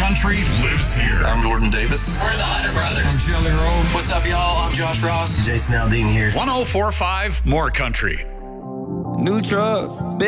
country lives here. I'm Jordan Davis. We're the Hunter Brothers. I'm Jelly Roll. What's up, y'all? I'm Josh Ross. Jason Aldean here. 104.5 More Country. New truck.